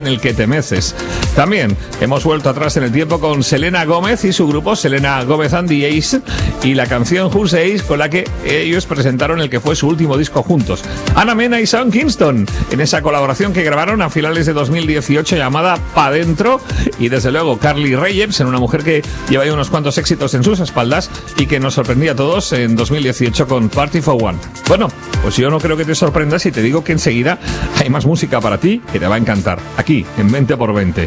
en el que te meces. También hemos vuelto atrás en el tiempo con Selena Gómez y su grupo Selena Gómez and the Ace y la canción Who's Ace, con la que ellos presentaron el que fue su último disco juntos. Ana Mena y Sean Kingston en esa colaboración que grabaron a finales de 2018 llamada Pa' Dentro, y desde luego Carly Rae Jepsen, una mujer que lleva ya unos cuantos éxitos en sus espaldas y que nos sorprendía a todos en 2018 con Party for One. Bueno, pues yo no creo que te sorprendas si te digo que enseguida hay más música para ti que te va a encantar. Aquí, en 20x20.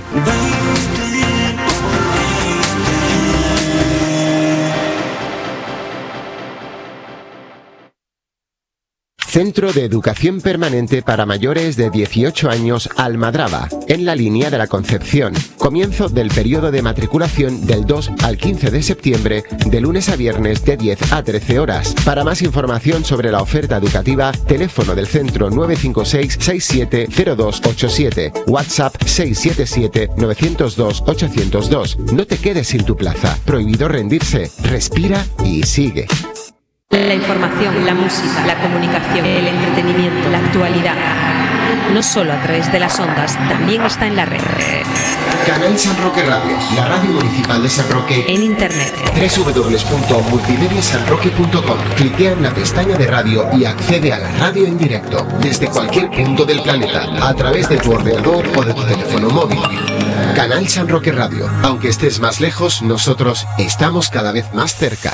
Centro de Educación Permanente para Mayores de 18 años Almadraba, en la línea de la Concepción. Comienzo del periodo de matriculación del 2 al 15 de septiembre, de lunes a viernes de 10 a 13 horas. Para más información sobre la oferta educativa, teléfono del centro 956-670287, WhatsApp 677-902-802. No te quedes sin tu plaza. Prohibido rendirse. Respira y sigue. La información, la música, la comunicación, el entretenimiento, la actualidad. No solo a través de las ondas, también está en la red. Canal San Roque Radio, la radio municipal de San Roque. En internet. www.multimediasanroque.com. Cliquea en la pestaña de radio y accede a la radio en directo, desde cualquier punto del planeta, a través de tu ordenador o de tu teléfono móvil. Canal San Roque Radio. Aunque estés más lejos, nosotros estamos cada vez más cerca.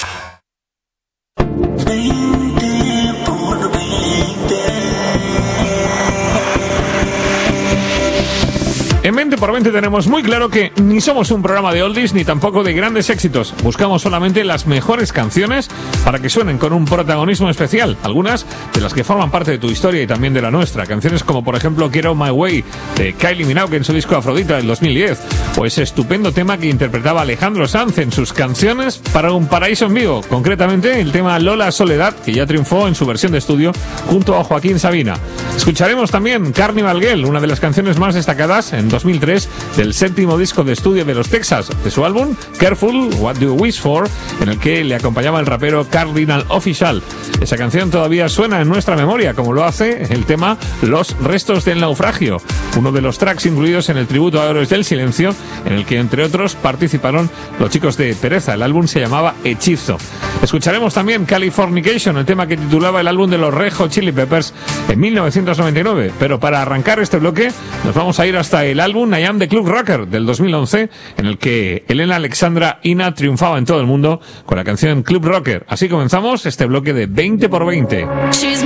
En 20x20 tenemos muy claro que ni somos un programa de oldies ni tampoco de grandes éxitos. Buscamos solamente las mejores canciones para que suenen con un protagonismo especial. Algunas de las que forman parte de tu historia y también de la nuestra. Canciones como por ejemplo Get On My Way de Kylie Minogue en su disco Afrodita del 2010. O ese estupendo tema que interpretaba Alejandro Sanz en sus canciones para un paraíso en vivo. Concretamente el tema Lola Soledad, que ya triunfó en su versión de estudio junto a Joaquín Sabina. Escucharemos también Carnival Girl, una de las canciones más destacadas en 2003 del séptimo disco de estudio de los Texas, de su álbum Careful What Do You Wish For, en el que le acompañaba el rapero Cardinal Offishall. Esa canción todavía suena en nuestra memoria, como lo hace el tema Los Restos del Naufragio, uno de los tracks incluidos en el tributo a Héroes del Silencio, en el que entre otros participaron los chicos de Tereza. El álbum se llamaba Hechizo. Escucharemos también Californication, el tema que titulaba el álbum de los Red Hot Chili Peppers en 1999. Pero para arrancar este bloque nos vamos a ir hasta el álbum I Am The Club Rocker del 2011, en el que Elena Alexandra Ina triunfaba en todo el mundo con la canción Club Rocker. Así comenzamos este bloque de 20x20.